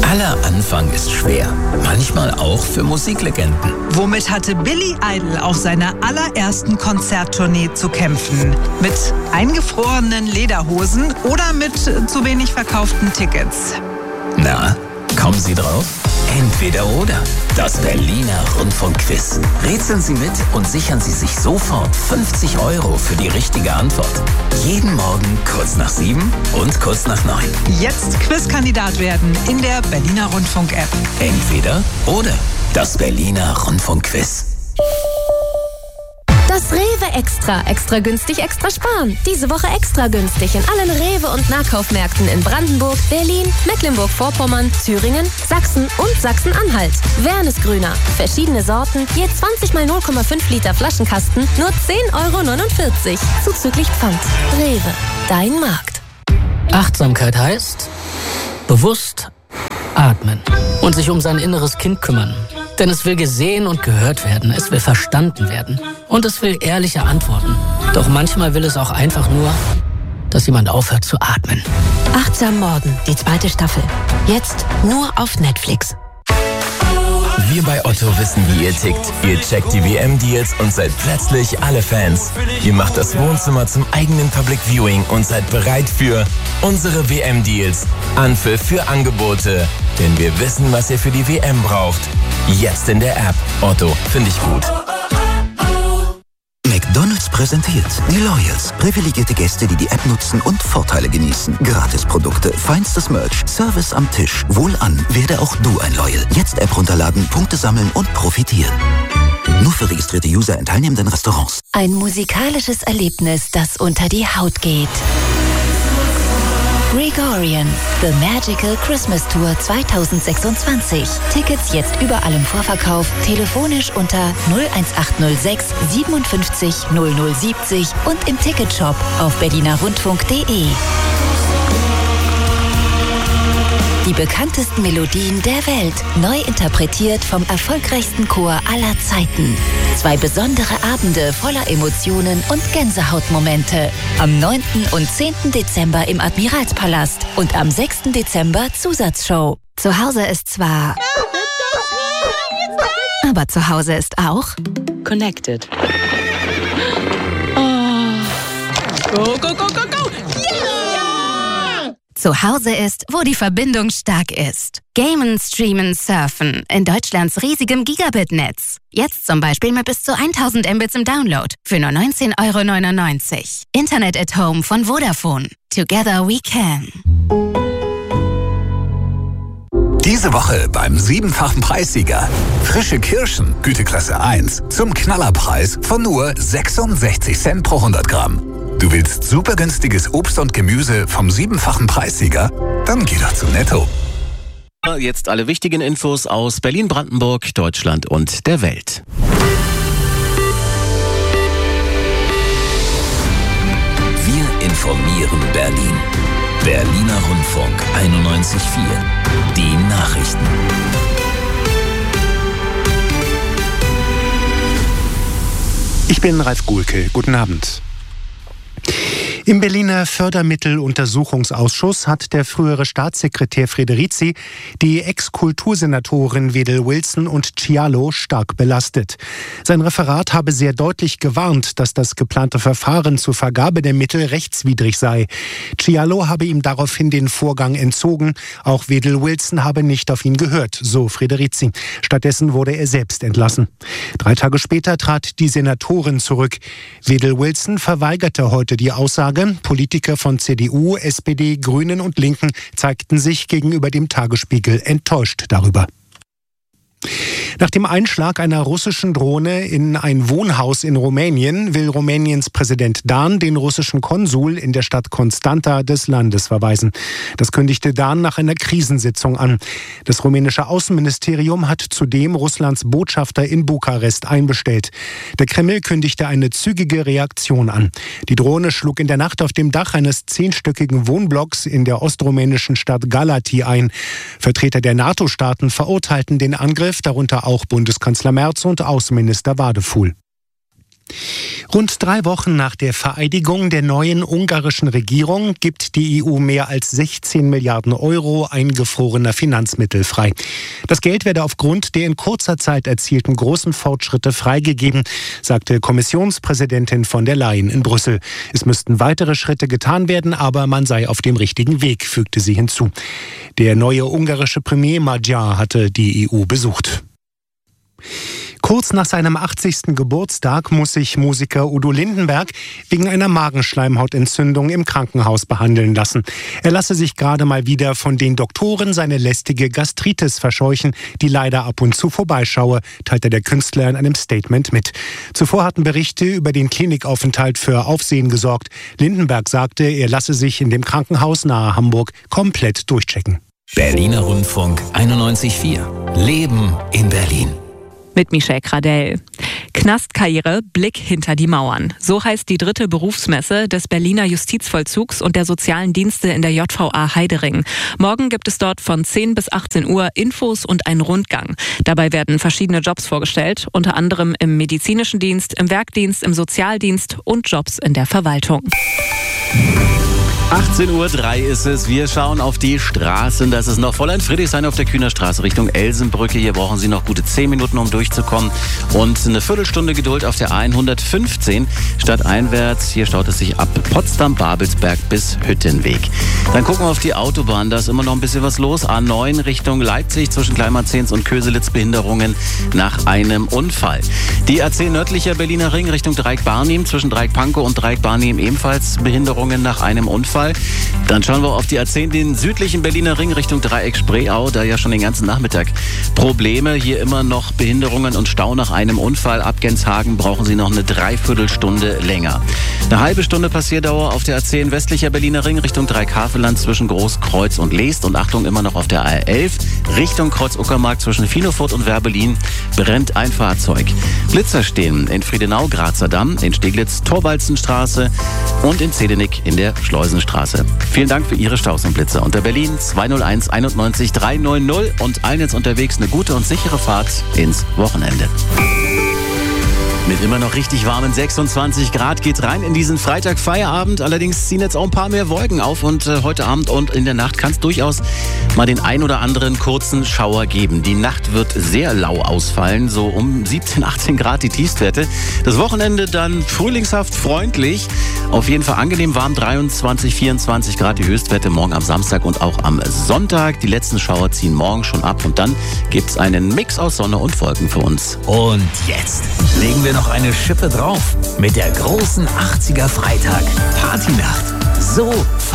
Aller Anfang ist schwer. Manchmal auch für Musiklegenden. Womit hatte Billy Idol auf seiner allerersten Konzerttournee zu kämpfen? Mit eingefrorenen Lederhosen oder mit zu wenig verkauften Tickets? Na, kommen Sie drauf? Entweder oder. Das Berliner Rundfunkquiz. Rätseln Sie mit und sichern Sie sich sofort 50 € für die richtige Antwort. Jeden Morgen kurz nach 7 und kurz nach 9. Jetzt Quizkandidat werden in der Berliner Rundfunk-App. Entweder oder. Das Berliner Rundfunkquiz. Das Rewe Extra. Extra günstig, extra sparen. Diese Woche extra günstig in allen Rewe- und Nahkaufmärkten in Brandenburg, Berlin, Mecklenburg-Vorpommern, Thüringen, Sachsen und Sachsen-Anhalt. Wernesgrüner. Verschiedene Sorten, je 20 mal 0,5 Liter Flaschenkasten, nur 10,49 €. Zuzüglich Pfand. Rewe. Dein Markt. Achtsamkeit heißt bewusst atmen und sich um sein inneres Kind kümmern. Denn es will gesehen und gehört werden, es will verstanden werden und es will ehrliche Antworten. Doch manchmal will es auch einfach nur, dass jemand aufhört zu atmen. Achtsam Morden, die 2. Staffel. Jetzt nur auf Netflix. Wir bei Otto wissen, wie ihr tickt. Ihr checkt die WM-Deals und seid plötzlich alle Fans. Ihr macht das Wohnzimmer zum eigenen Public Viewing und seid bereit für unsere WM-Deals. Anpfiff für Angebote. Denn wir wissen, was ihr für die WM braucht. Jetzt in der App. Otto, finde ich gut. McDonald's präsentiert die Loyals. Privilegierte Gäste, die die App nutzen und Vorteile genießen. Gratisprodukte, feinstes Merch, Service am Tisch. Wohlan, werde auch du ein Loyal. Jetzt App runterladen, Punkte sammeln und profitieren. Nur für registrierte User in teilnehmenden Restaurants. Ein musikalisches Erlebnis, das unter die Haut geht. Gregorian, The Magical Christmas Tour 2026. Tickets jetzt überall im Vorverkauf, telefonisch unter 01806 57 0070 und im Ticketshop auf berlinerrundfunk.de. Die bekanntesten Melodien der Welt, neu interpretiert vom erfolgreichsten Chor aller Zeiten. 2 besondere Abende voller Emotionen und Gänsehautmomente. Am 9. und 10. Dezember im Admiralspalast und am 6. Dezember Zusatzshow. Zu Hause ist zwar... aber zu Hause ist auch... Connected. Go, go, go, go, go! Zu Hause ist, wo die Verbindung stark ist. Gamen, Streamen, Surfen in Deutschlands riesigem Gigabit-Netz. Jetzt zum Beispiel mit bis zu 1000 Mbits im Download für nur 19,99 €. Internet at Home von Vodafone. Together we can. Diese Woche beim 7-fachen Preissieger. Frische Kirschen, Güteklasse 1, zum Knallerpreis von nur 66 Cent pro 100 Gramm. Du willst super günstiges Obst und Gemüse vom 7-fachen Preissieger? Dann geh doch zu Netto. Jetzt alle wichtigen Infos aus Berlin, Brandenburg, Deutschland und der Welt. Wir informieren Berlin. Berliner Rundfunk 91,4. Die Nachrichten. Ich bin Ralf Guhlke. Guten Abend. Im Berliner Fördermitteluntersuchungsausschuss hat der frühere Staatssekretär Frederici die Ex-Kultursenatorin Wedel Wilson und Cialo stark belastet. Sein Referat habe sehr deutlich gewarnt, dass das geplante Verfahren zur Vergabe der Mittel rechtswidrig sei. Cialo habe ihm daraufhin den Vorgang entzogen. Auch Wedel Wilson habe nicht auf ihn gehört, so Frederici. Stattdessen wurde er selbst entlassen. 3 Tage später trat die Senatorin zurück. Wedel Wilson verweigerte heute die Aussage. Politiker von CDU, SPD, Grünen und Linken zeigten sich gegenüber dem Tagesspiegel enttäuscht darüber. Nach dem Einschlag einer russischen Drohne in ein Wohnhaus in Rumänien will Rumäniens Präsident Dan den russischen Konsul in der Stadt Constanta des Landes verweisen. Das kündigte Dan nach einer Krisensitzung an. Das rumänische Außenministerium hat zudem Russlands Botschafter in Bukarest einbestellt. Der Kreml kündigte eine zügige Reaktion an. Die Drohne schlug in der Nacht auf dem Dach eines 10-stöckigen Wohnblocks in der ostrumänischen Stadt Galati ein. Vertreter der NATO-Staaten verurteilten den Angriff, darunter auch Bundeskanzler Merz und Außenminister Wadefuhl. Rund 3 Wochen nach der Vereidigung der neuen ungarischen Regierung gibt die EU mehr als 16 Milliarden Euro eingefrorener Finanzmittel frei. Das Geld werde aufgrund der in kurzer Zeit erzielten großen Fortschritte freigegeben, sagte Kommissionspräsidentin von der Leyen in Brüssel. Es müssten weitere Schritte getan werden, aber man sei auf dem richtigen Weg, fügte sie hinzu. Der neue ungarische Premier Magyar hatte die EU besucht. Kurz nach seinem 80. Geburtstag muss sich Musiker Udo Lindenberg wegen einer Magenschleimhautentzündung im Krankenhaus behandeln lassen. Er lasse sich gerade mal wieder von den Doktoren seine lästige Gastritis verscheuchen, die leider ab und zu vorbeischaue, teilte der Künstler in einem Statement mit. Zuvor hatten Berichte über den Klinikaufenthalt für Aufsehen gesorgt. Lindenberg sagte, er lasse sich in dem Krankenhaus nahe Hamburg komplett durchchecken. Berliner Rundfunk 91.4. Leben in Berlin. Mit Michelle Gradell. Knastkarriere, Blick hinter die Mauern. So heißt die 3. Berufsmesse des Berliner Justizvollzugs und der sozialen Dienste in der JVA Heidering. Morgen gibt es dort von 10 bis 18 Uhr Infos und einen Rundgang. Dabei werden verschiedene Jobs vorgestellt, unter anderem im medizinischen Dienst, im Werkdienst, im Sozialdienst und Jobs in der Verwaltung. 18:03 Uhr ist es. Wir schauen auf die Straßen. Das ist noch voll in Friedrichshain auf der Kühnerstraße Richtung Elsenbrücke. Hier brauchen Sie noch gute 10 Minuten, um durchzukommen. Und eine Viertelstunde Geduld auf der 115 stadteinwärts. Hier staut es sich ab Potsdam-Babelsberg bis Hüttenweg. Dann gucken wir auf die Autobahn. Da ist immer noch ein bisschen was los. A9 Richtung Leipzig zwischen Kleinmarzens und Köselitz Behinderungen nach einem Unfall. Die A10 nördlicher Berliner Ring Richtung Dreieck-Barnim zwischen Dreieck-Pankow und Dreieck-Barnim ebenfalls Behinderungen nach einem Unfall. Dann schauen wir auf die A10, den südlichen Berliner Ring Richtung Dreieck Spreeau. Da ja schon den ganzen Nachmittag Probleme. Hier immer noch Behinderungen und Stau nach einem Unfall. Ab Genshagen brauchen Sie noch eine Dreiviertelstunde länger. Eine halbe Stunde Passierdauer auf der A10 westlicher Berliner Ring Richtung Dreieck-Havelland zwischen Großkreuz und Leest. Und Achtung, immer noch auf der A11 Richtung Kreuz-Uckermark zwischen Finofurt und Werbelin brennt ein Fahrzeug. Blitzer stehen in Friedenau, Grazer Damm, in Steglitz, Thorwaldsenstraße und in Zedenick in der Schleusenstraße. Vielen Dank für Ihre Staus und Blitzer. Unter Berlin 201 91 300 und allen jetzt unterwegs eine gute und sichere Fahrt ins Wochenende. Mit immer noch richtig warmen 26 Grad geht's rein in diesen Freitag-Feierabend. Allerdings ziehen jetzt auch ein paar mehr Wolken auf und heute Abend und in der Nacht kann es durchaus mal den ein oder anderen kurzen Schauer geben. Die Nacht wird sehr lau ausfallen, so um 17, 18 Grad die Tiefstwerte. Das Wochenende dann frühlingshaft freundlich, auf jeden Fall angenehm warm, 23, 24 Grad die Höchstwerte morgen am Samstag und auch am Sonntag. Die letzten Schauer ziehen morgen schon ab und dann gibt's einen Mix aus Sonne und Wolken für uns. Und jetzt legen wir noch eine Schippe drauf mit der großen 80er Freitag Partynacht. So